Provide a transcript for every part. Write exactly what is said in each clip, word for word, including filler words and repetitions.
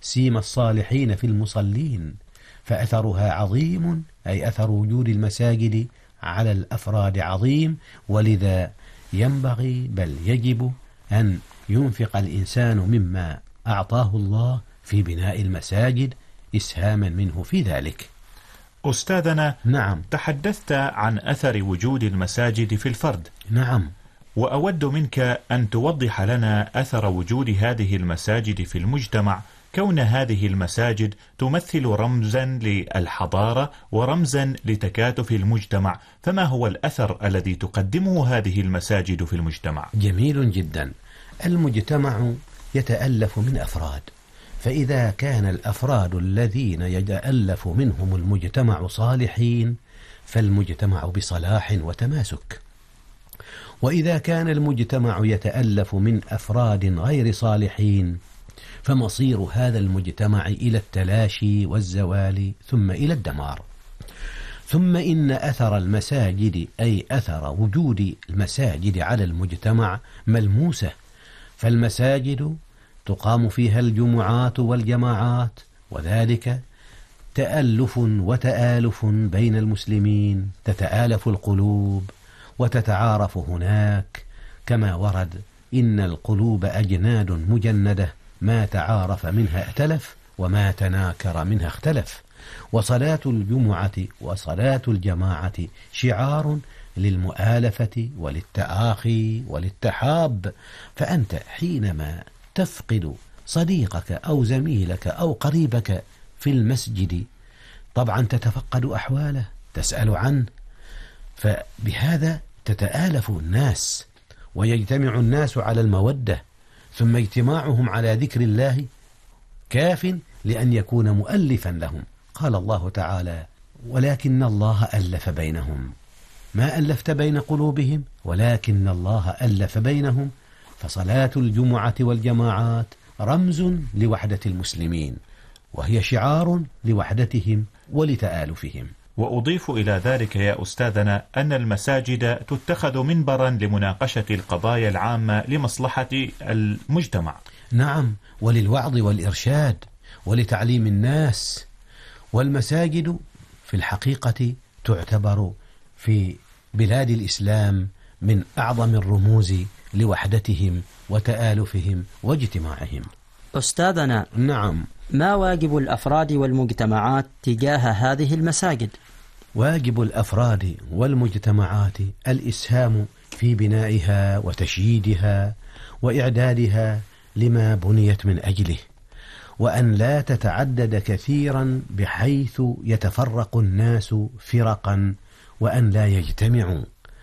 سيم الصالحين في المصلين، فأثرها عظيم، أي أثر وجود المساجد على الأفراد عظيم، ولذا ينبغي بل يجب أن ينفق الإنسان مما أعطاه الله في بناء المساجد إسهاما منه في ذلك. أستاذنا، نعم، تحدثت عن أثر وجود المساجد في الفرد. نعم، وأود منك أن توضح لنا أثر وجود هذه المساجد في المجتمع، كون هذه المساجد تمثل رمزا للحضارة ورمزا لتكاتف المجتمع، فما هو الأثر الذي تقدمه هذه المساجد في المجتمع؟ جميل جدا. المجتمع يتألف من أفراد، فإذا كان الأفراد الذين يتألف منهم المجتمع صالحين فالمجتمع بصلاح وتماسك، وإذا كان المجتمع يتألف من أفراد غير صالحين فمصير هذا المجتمع إلى التلاشي والزوال ثم إلى الدمار. ثم إن أثر المساجد، أي أثر وجود المساجد على المجتمع، ملموسة، فالمساجد تقام فيها الجمعات والجماعات، وذلك تألف وتآلف بين المسلمين، تتآلف القلوب وتتعارف هناك، كما ورد: إن القلوب أجناد مجندة، ما تعارف منها ائتلف وما تناكر منها اختلف. وصلاة الجمعة وصلاة الجماعة شعار للمؤالفة وللتآخي وللتحاب، فأنت حينما تفقد صديقك أو زميلك أو قريبك في المسجد طبعا تتفقد أحواله، تسأل عنه، فبهذا تتآلف الناس ويجتمع الناس على المودة، ثم اجتماعهم على ذكر الله كاف لأن يكون مؤلفا لهم. قال الله تعالى: ولكن الله ألف بينهم، ما ألفت بين قلوبهم ولكن الله ألف بينهم. فصلاة الجمعة والجماعات رمز لوحدة المسلمين، وهي شعار لوحدتهم ولتآلفهم. وأضيف إلى ذلك يا أستاذنا أن المساجد تتخذ منبرا لمناقشة القضايا العامة لمصلحة المجتمع. نعم، وللوعظ والإرشاد ولتعليم الناس. والمساجد في الحقيقة تعتبر في بلاد الإسلام من أعظم الرموز لوحدتهم وتآلفهم واجتماعهم. أستاذنا، نعم، ما واجب الأفراد والمجتمعات تجاه هذه المساجد؟ واجب الأفراد والمجتمعات الإسهام في بنائها وتشييدها وإعدادها لما بنيت من أجله، وأن لا تتعدد كثيرا بحيث يتفرق الناس فرقا، وأن لا يجتمعوا،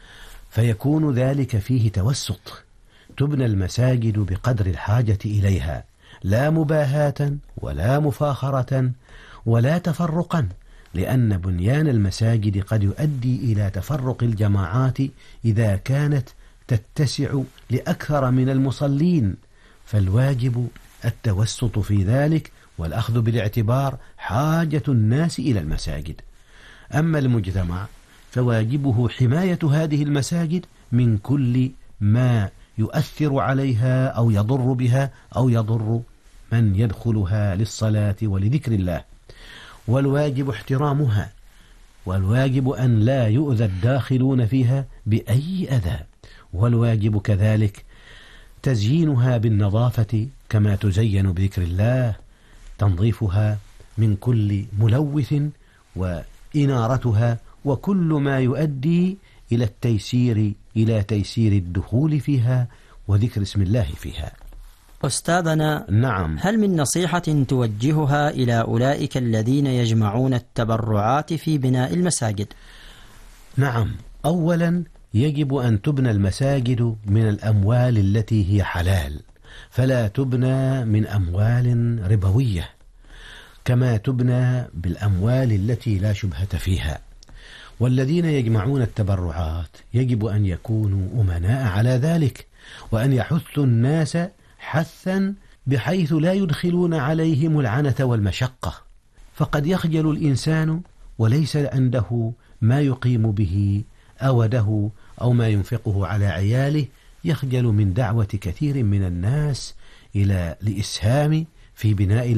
فيكون ذلك فيه توسط. تبنى المساجد بقدر الحاجة إليها، لا مباهاة ولا مفاخرة ولا تفرقا، لأن بنيان المساجد قد يؤدي إلى تفرق الجماعات إذا كانت تتسع لأكثر من المصلين، فالواجب التوسط في ذلك والأخذ بالاعتبار حاجة الناس إلى المساجد. أما المجتمع فواجبه حماية هذه المساجد من كل ما يؤثر عليها أو يضر بها أو يضر من يدخلها للصلاة ولذكر الله، والواجب احترامها، والواجب أن لا يؤذى الداخلون فيها بأي أذى، والواجب كذلك تزيينها بالنظافة كما تزين بذكر الله، تنظيفها من كل ملوث وإنارتها وكل ما يؤدي إلى التيسير إلى تيسير الدخول فيها وذكر اسم الله فيها. أستاذنا، نعم، هل من نصيحة توجهها إلى أولئك الذين يجمعون التبرعات في بناء المساجد؟ نعم، أولا يجب أن تبنى المساجد من الأموال التي هي حلال، فلا تبنى من أموال ربوية، كما تبنى بالأموال التي لا شبهة فيها. والذين يجمعون التبرعات يجب أن يكونوا أمناء على ذلك، وأن يحثوا الناس حثا بحيث لا يدخلون عليهم العنة والمشقة، فقد يخجل الإنسان وليس عنده ما يقيم به أوده أو ما ينفقه على عياله، يخجل من دعوة كثير من الناس إلى الإسهام في بناء